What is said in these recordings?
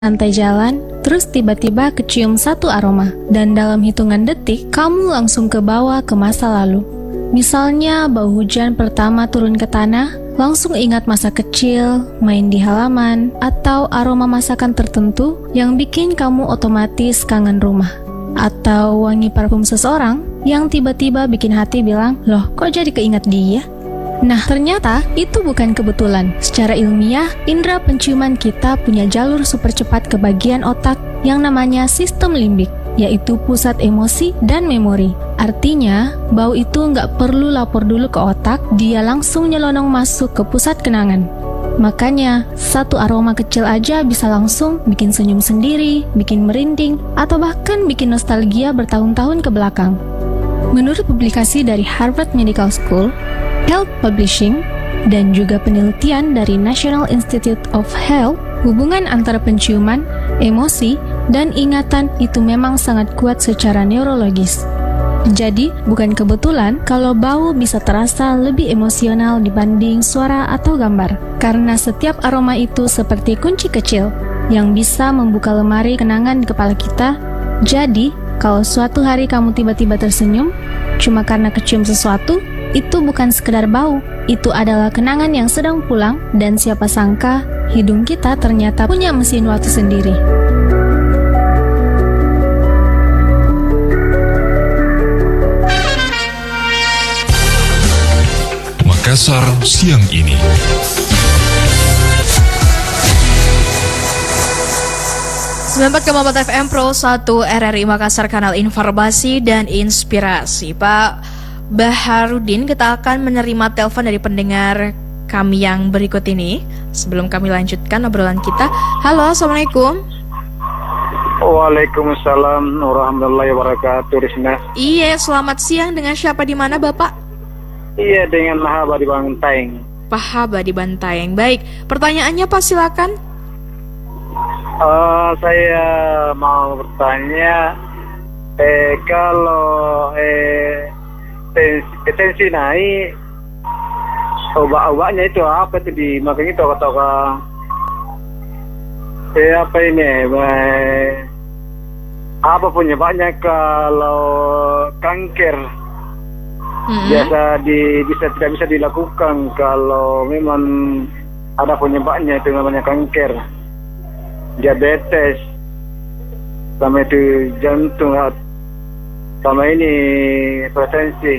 santai jalan, terus tiba-tiba kecium satu aroma, dan dalam hitungan detik, kamu langsung ke bawah ke masa lalu. Misalnya, bau hujan pertama turun ke tanah, langsung ingat masa kecil, main di halaman, atau aroma masakan tertentu yang bikin kamu otomatis kangen rumah. Atau wangi parfum seseorang yang tiba-tiba bikin hati bilang, loh kok jadi keingat dia? Nah, ternyata itu bukan kebetulan. Secara ilmiah, indera penciuman kita punya jalur super cepat ke bagian otak yang namanya sistem limbik, yaitu pusat emosi dan memori. Artinya, bau itu nggak perlu lapor dulu ke otak, dia langsung nyelonong masuk ke pusat kenangan. Makanya, satu aroma kecil aja bisa langsung bikin senyum sendiri, bikin merinding, atau bahkan bikin nostalgia bertahun-tahun ke belakang. Menurut publikasi dari Harvard Medical School, Health Publishing, dan juga penelitian dari National Institute of Health, hubungan antara penciuman, emosi, dan ingatan itu memang sangat kuat secara neurologis. Jadi, bukan kebetulan kalau bau bisa terasa lebih emosional dibanding suara atau gambar, karena setiap aroma itu seperti kunci kecil yang bisa membuka lemari kenangan di kepala kita. Jadi, kalau suatu hari kamu tiba-tiba tersenyum, cuma karena kecium sesuatu, itu bukan sekedar bau, itu adalah kenangan yang sedang pulang, dan siapa sangka hidung kita ternyata punya mesin waktu sendiri. Makassar siang ini. Sembilan 94,4 FM Pro 1 RRI Makassar, kanal informasi dan inspirasi. Pak Baharudin, kita akan menerima telepon dari pendengar kami yang berikut ini. Sebelum kami lanjutkan obrolan kita. Halo, Assalamualaikum. Waalaikumsalam warahmatullahi wabarakatuh, Risna. Iya, selamat siang. Dengan siapa di mana, Bapak? Iya, dengan Mahaba di Bantaeng. Pak Haba di Bantaeng. Baik, pertanyaannya Pak, silakan. Saya mau bertanya, kalau tensi naik, obat-obatnya itu apa itu dimakan itu atau apa ini? Apa penyebabnya kalau kanker? Tidak bisa dilakukan kalau memang ada penyebabnya, itu namanya kanker, diabetes, sama itu jantung, sama ini hipertensi.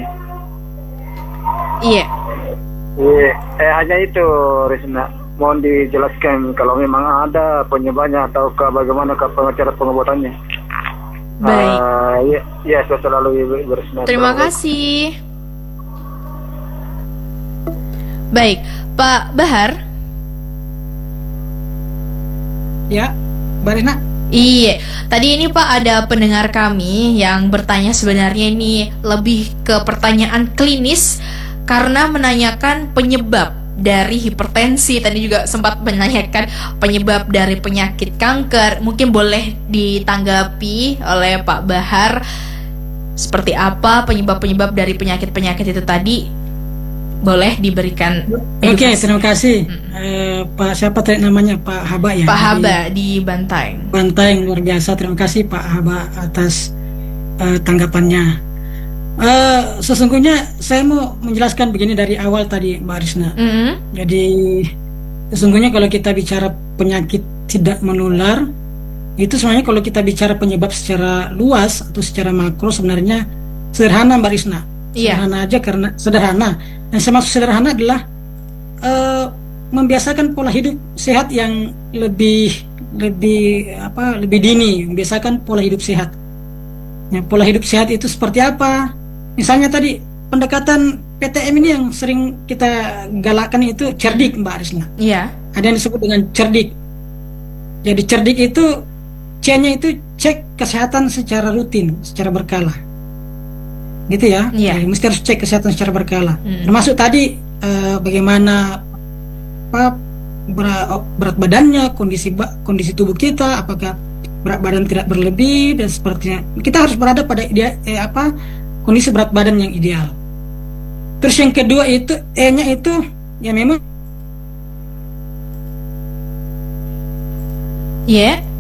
Iya. Hanya itu, Risna. Mohon dijelaskan kalau memang ada penyebabnya atau bagaimana cara pengobatannya. Baik. Ya, saya selalu bersama. Terima kasih. Baik, Pak Bahar. Ya, Barina. Iya, tadi ini Pak ada pendengar kami yang bertanya, sebenarnya ini lebih ke pertanyaan klinis karena menanyakan penyebab dari hipertensi. Tadi juga sempat menanyakan penyebab dari penyakit kanker. Mungkin boleh ditanggapi oleh Pak Bahar, seperti apa penyebab-penyebab dari penyakit-penyakit itu tadi? Boleh diberikan edukasi. Oke, terima kasih. Pak siapa tadi namanya? Pak Haba ya? Pak Haba di Bantaeng. Bantaeng, luar biasa. Terima kasih Pak Haba atas tanggapannya. Sesungguhnya saya mau menjelaskan begini dari awal tadi, Mbak Risna. Jadi sesungguhnya kalau kita bicara penyakit tidak menular, itu sebenarnya kalau kita bicara penyebab secara luas atau secara makro sebenarnya sederhana, Mbak Risna. Sederhana aja, karena sederhana. Yang saya maksud sederhana adalah membiasakan pola hidup sehat yang lebih dini, membiasakan pola hidup sehat. Ya, pola hidup sehat itu seperti apa? Misalnya tadi pendekatan PTM ini yang sering kita galakkan itu cerdik, Mbak Risna. Iya. Ada yang disebut dengan cerdik. Jadi cerdik itu C-nya itu cek kesehatan secara rutin, secara berkala. Gitu ya. Jadi, mesti harus cek kesehatan secara berkala. Termasuk tadi bagaimana berat badannya, kondisi tubuh kita, apakah berat badan tidak berlebih dan sepertinya. Kita harus berada pada kondisi berat badan yang ideal. Terus yang kedua itu E-nya itu ya memang Ya.